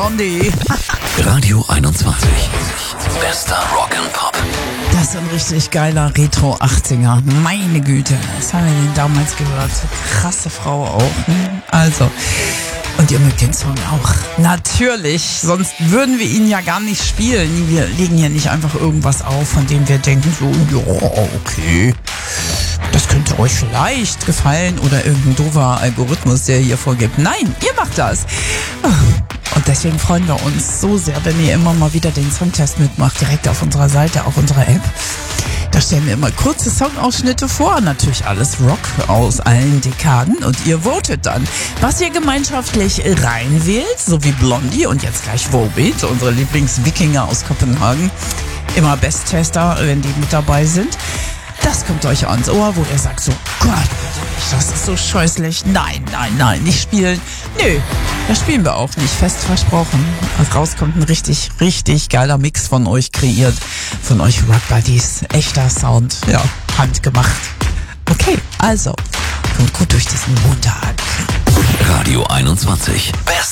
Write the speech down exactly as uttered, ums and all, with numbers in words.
Blondie. Radio einundzwanzig. Bester Rock'n'Pop. Das ist ein richtig geiler Retro-achtziger. Meine Güte, was haben wir denn damals gehört? Krasse Frau auch. Ne? Also, und ihr mögt den Song auch. Natürlich, sonst würden wir ihn ja gar nicht spielen. Wir legen hier nicht einfach irgendwas auf, von dem wir denken so, ja, okay, das könnte euch vielleicht gefallen oder irgendein doofer Algorithmus, der hier vorgibt. Nein, ihr macht das. Und deswegen freuen wir uns so sehr, wenn ihr immer mal wieder den Songtest mitmacht, direkt auf unserer Seite, auf unserer App. Da stellen wir immer kurze Songausschnitte vor, natürlich alles Rock aus allen Dekaden und ihr votet dann, was ihr gemeinschaftlich reinwählt, so wie Blondie und jetzt gleich Volbeat, unsere Lieblings-Wikinger aus Kopenhagen. Immer Besttester, wenn die mit dabei sind. Das kommt euch ans Ohr, wo ihr sagt so, Gott, das ist so scheußlich. Nein, nein, nein, nicht spielen. Nö, das spielen wir auch nicht, fest versprochen. Also raus kommt ein richtig, richtig geiler Mix von euch kreiert. Von euch Rock Buddies. Echter Sound. Ja, handgemacht. Okay, also, kommt gut durch diesen Montag. Radio einundzwanzig. Best